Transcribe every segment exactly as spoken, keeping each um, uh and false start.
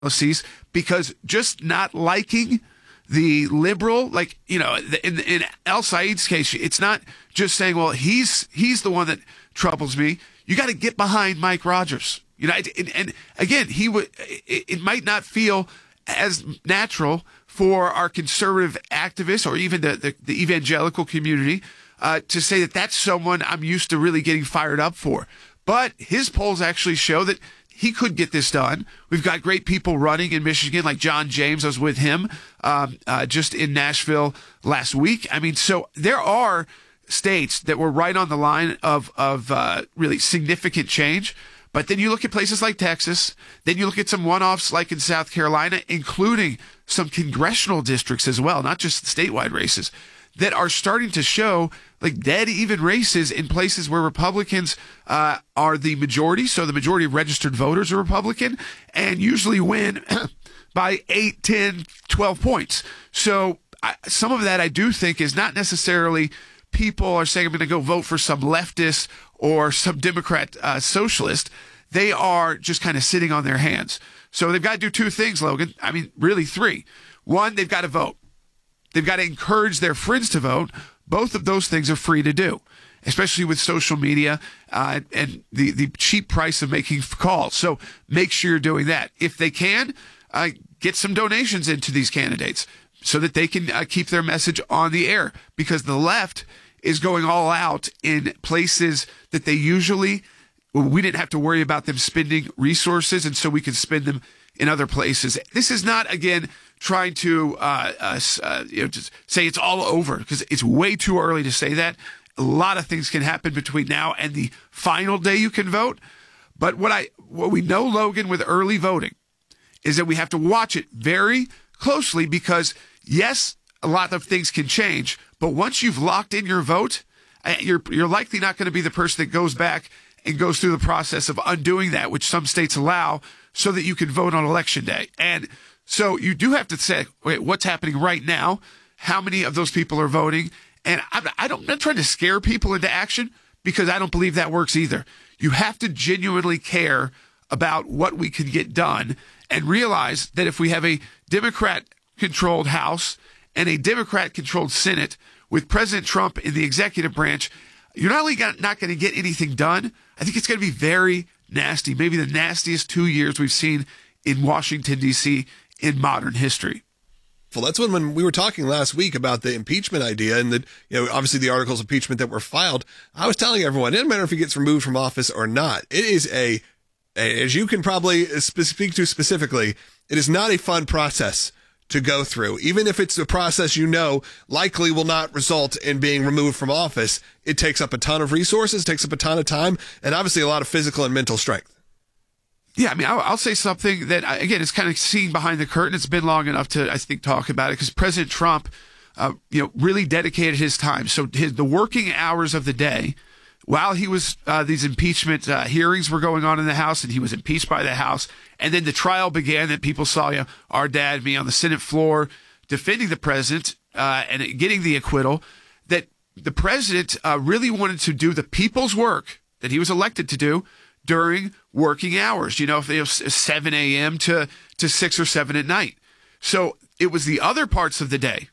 policies, because just not liking the liberal, like, you know, in, in Al Said's case, it's not just saying, well, he's he's the one that troubles me. You got to get behind Mike Rogers. You know, and, and again, he would. It, it might not feel as natural for our conservative activists or even the the, the evangelical community uh, to say that that's someone I'm used to really getting fired up for. But his polls actually show that he could get this done. We've got great people running in Michigan, like John James. I was with him um, uh, just in Nashville last week. I mean, so there are states that were right on the line of of uh, really significant change. But then you look at places like Texas, then you look at some one-offs like in South Carolina, including some congressional districts as well, not just statewide races, that are starting to show like dead even races in places where Republicans uh, are the majority. So the majority of registered voters are Republican and usually win by eight, ten, twelve points. So I, some of that I do think is not necessarily people are saying I'm going to go vote for some leftist or some Democrat uh, socialist. They are just kind of sitting on their hands. So they've got to do two things, Logan. I mean, really three. One, they've got to vote. They've got to encourage their friends to vote. Both of those things are free to do, especially with social media uh, and the, the cheap price of making calls. So make sure you're doing that. If they can, uh, get some donations into these candidates so that they can uh, keep their message on the air, because the left is going all out in places that they usually, we didn't have to worry about them spending resources, and so we can spend them in other places. This is not, again, trying to uh, uh, uh, you know, just say it's all over, because it's way too early to say that. A lot of things can happen between now and the final day you can vote. But what I what we know, Logan, with early voting is that we have to watch it very closely, because, yes, a lot of things can change, but once you've locked in your vote, you're you're likely not going to be the person that goes back and goes through the process of undoing that, which some states allow, so that you can vote on election day. And so you do have to say, wait, what's happening right now? How many of those people are voting? And I, I don't, I'm not trying to scare people into action, because I don't believe that works either. You have to genuinely care about what we can get done and realize that if we have a Democrat-controlled House and a Democrat-controlled Senate with President Trump in the executive branch, you're not only got, not going to get anything done, I think it's going to be very nasty, maybe the nastiest two years we've seen in Washington, D C in modern history. Well, that's when, when we were talking last week about the impeachment idea and the, you know, obviously the articles of impeachment that were filed. I was telling everyone, it doesn't matter if he gets removed from office or not. It is a, a as you can probably speak to specifically, it is not a fun process to go through. Even if it's a process you know likely will not result in being removed from office, it takes up a ton of resources, takes up a ton of time, and obviously a lot of physical and mental strength. Yeah, I mean, I'll, I'll say something that, again, it's kind of seeing behind the curtain. It's been long enough to, I think, talk about it, because President Trump, uh, you know, really dedicated his time. So his, the working hours of the day, while he was, uh, these impeachment uh, hearings were going on in the House, and he was impeached by the House, and then the trial began, that people saw, you know, our dad, me on the Senate floor defending the president uh, and getting the acquittal, that the president uh, really wanted to do the people's work that he was elected to do during working hours, you know, if they have seven a.m. to, to six or seven at night. So it was the other parts of the day,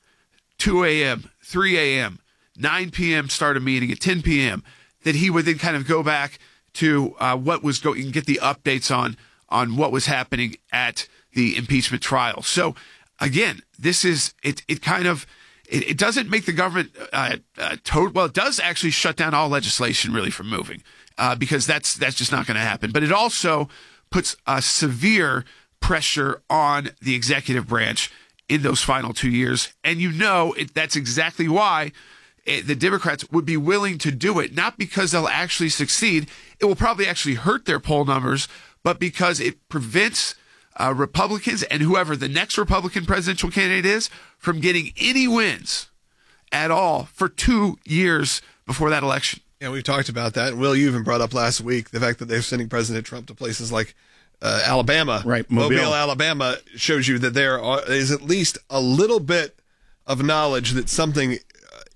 two a.m., three a.m., nine p.m. start a meeting at ten p.m., that he would then kind of go back to uh, what was going, and get the updates on, on what was happening at the impeachment trial. So again, this is, it, it kind of, it, it doesn't make the government uh, uh, total, well, it does actually shut down all legislation really from moving. Uh, because that's that's just not going to happen. But it also puts a severe pressure on the executive branch in those final two years. And you know it, that's exactly why it, the Democrats would be willing to do it, not because they'll actually succeed. It will probably actually hurt their poll numbers, but because it prevents uh, Republicans and whoever the next Republican presidential candidate is from getting any wins at all for two years before that election. Yeah, we've talked about that. And Will, you even brought up last week the fact that they're sending President Trump to places like uh, Alabama. Right, Mobile. Mobile, Alabama shows you that there are, is at least a little bit of knowledge that something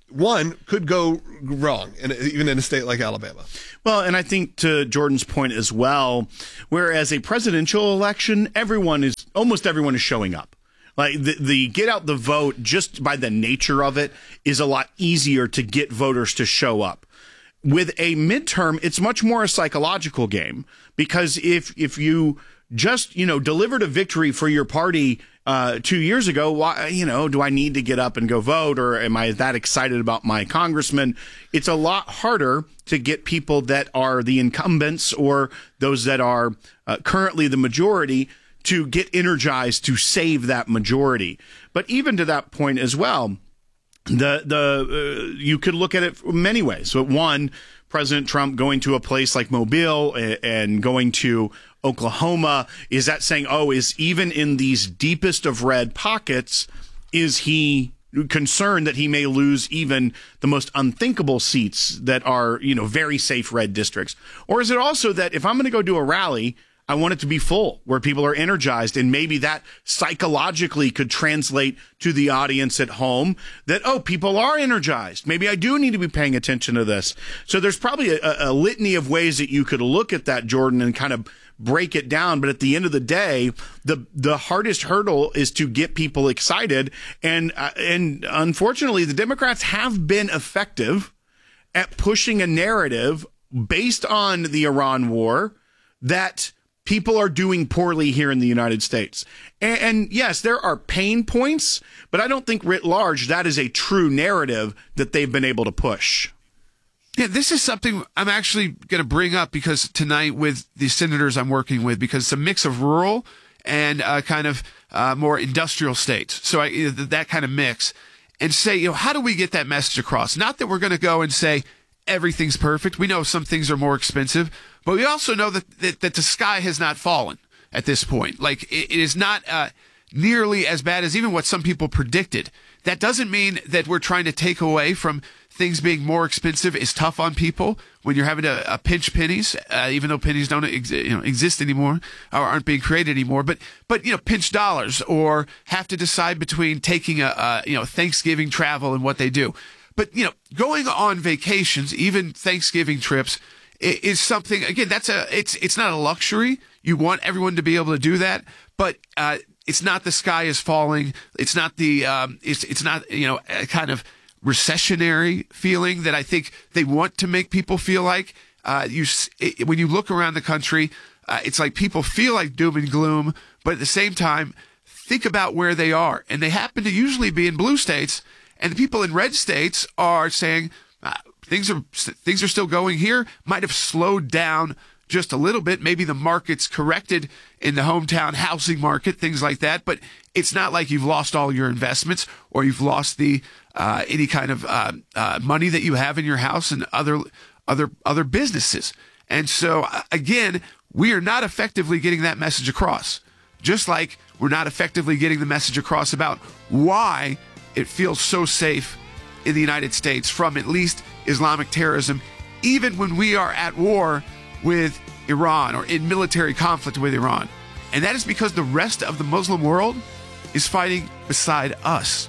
one could go wrong, in, even in a state like Alabama. Well, and I think to Jordan's point as well, whereas a presidential election, everyone is almost everyone is showing up. Like the, the get out the vote, just by the nature of it, is a lot easier to get voters to show up. With a midterm, it's much more a psychological game, because if if you just, you know, delivered a victory for your party uh, two years ago, why, you know, do I need to get up and go vote, or am I that excited about my congressman? It's a lot harder to get people that are the incumbents or those that are uh, currently the majority to get energized to save that majority. But even to that point as well, the the uh, you could look at it many ways. So one, President Trump going to a place like Mobile and, and going to Oklahoma, is that saying, oh, is even in these deepest of red pockets, is he concerned that he may lose even the most unthinkable seats that are, you know, very safe red districts? Or is it also that if I'm going to go do a rally, I want it to be full, where people are energized, and maybe that psychologically could translate to the audience at home that, oh, people are energized. Maybe I do need to be paying attention to this. So there's probably a, a litany of ways that you could look at that, Jordan, and kind of break it down. But at the end of the day, the the hardest hurdle is to get people excited. And uh, and unfortunately, the Democrats have been effective at pushing a narrative based on the Iran war that people are doing poorly here in the United States. And, and yes, there are pain points, but I don't think writ large that is a true narrative that they've been able to push. Yeah, this is something I'm actually going to bring up because tonight with the senators I'm working with, because it's a mix of rural and uh, kind of uh, more industrial states. So I, that kind of mix, and say, you know, how do we get that message across? Not that we're going to go and say everything's perfect. We know some things are more expensive, but we also know that, that, that the sky has not fallen at this point. Like, it, it is not uh, nearly as bad as even what some people predicted. That doesn't mean that we're trying to take away from things being more expensive is tough on people when you're having to uh, pinch pennies, uh, even though pennies don't ex- you know, exist anymore or aren't being created anymore. But, but you know, pinch dollars, or have to decide between taking a, a you know Thanksgiving travel and what they do. But, you know, going on vacations, even Thanksgiving trips, is something, again, that's a, it's, it's not a luxury. You want everyone to be able to do that, but, uh, it's not the sky is falling. It's not the, um, it's, it's not, you know, a kind of recessionary feeling that I think they want to make people feel like, uh, you, it, when you look around the country, uh, it's like people feel like doom and gloom, but at the same time, think about where they are. And they happen to usually be in blue states. And the people in red states are saying uh, things are things are still going here. Might have slowed down just a little bit. Maybe the market's corrected in the hometown housing market, things like that. But it's not like you've lost all your investments, or you've lost the uh, any kind of uh, uh, money that you have in your house and other other other businesses. And so again, we are not effectively getting that message across. Just like we're not effectively getting the message across about why it feels so safe in the United States from at least Islamic terrorism, even when we are at war with Iran or in military conflict with Iran. And that is because the rest of the Muslim world is fighting beside us.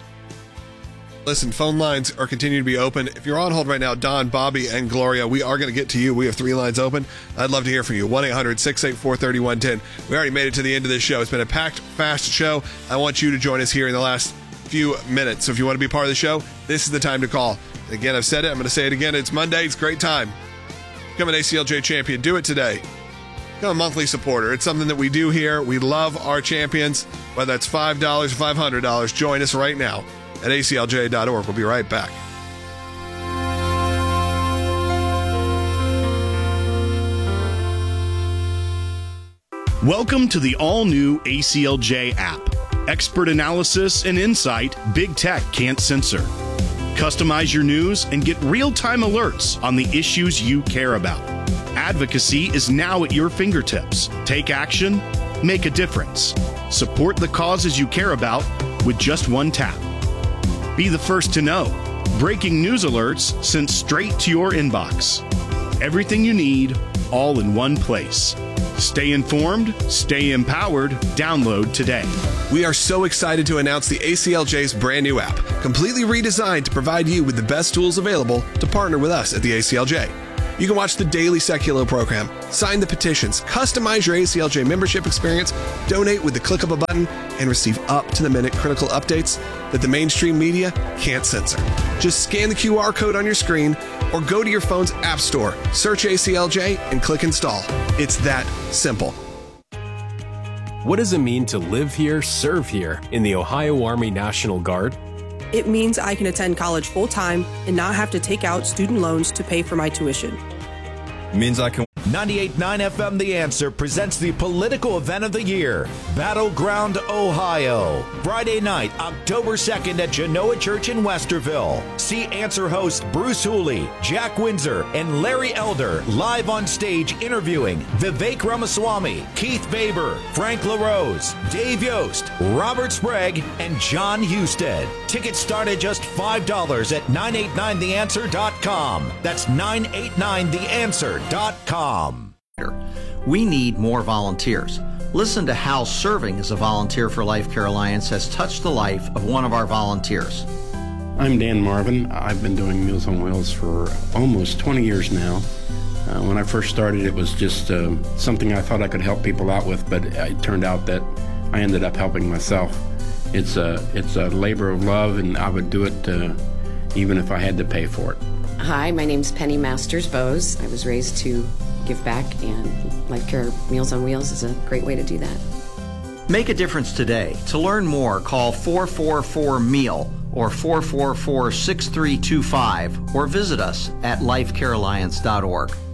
Listen, phone lines are continuing to be open. If you're on hold right now, Don, Bobby, and Gloria, we are going to get to you. We have three lines open. I'd love to hear from you. one eight hundred six eight four three one one zero. We already made it to the end of this show. It's been a packed, fast show. I want you to join us here in the last few minutes. So if you want to be part of the show, this is the time to call. And again, I've said it. I'm going to say it again. It's Monday. It's a great time. Become an A C L J champion. Do it today. Become a monthly supporter. It's something that we do here. We love our champions, whether that's five dollars or five hundred dollars. Join us right now at A C L J dot org. We'll be right back. Welcome to the all-new A C L J app. Expert analysis and insight big tech can't censor. Customize your news and get real-time alerts on the issues you care about. Advocacy is now at your fingertips. Take action, make a difference. Support the causes you care about with just one tap. Be the first to know. Breaking news alerts sent straight to your inbox. Everything you need, all in one place. Stay informed, stay empowered. Download today. We are so excited to announce the A C L J's brand new app, completely redesigned to provide you with the best tools available to partner with us at the A C L J. You can watch the daily Secular program, sign the petitions, customize your A C L J membership experience, donate with the click of a button, and receive up-to-the-minute critical updates that the mainstream media can't censor. Just scan the Q R code on your screen or go to your phone's app store, search A C L J, and click install. It's that simple. What does it mean to live here, serve here in the Ohio Army National Guard? It means I can attend college full-time and not have to take out student loans to pay for my tuition. It means I can... ninety-eight point nine F M The Answer presents the political event of the year, Battleground Ohio. Friday night, October second at Genoa Church in Westerville. See Answer host Bruce Hooley, Jack Windsor, and Larry Elder live on stage interviewing Vivek Ramaswamy, Keith Baber, Frank LaRose, Dave Yost, Robert Sprague, and John Husted. Tickets start at just five dollars at nine eight nine the answer dot com. That's nine eight nine the answer dot com. We need more volunteers. Listen to how serving as a volunteer for Life Care Alliance has touched the life of one of our volunteers. I'm Dan Marvin. I've been doing Meals on Wheels for almost twenty years now. Uh, when I first started, it was just uh, something I thought I could help people out with, but it turned out that I ended up helping myself. It's a, it's a labor of love, and I would do it uh, even if I had to pay for it. Hi, my name's Penny Masters Bose. I was raised to give back, and Life Care Meals on Wheels is a great way to do that. Make a difference today. To learn more, call four four four M E A L or four four four, six three two five or visit us at life care alliance dot org.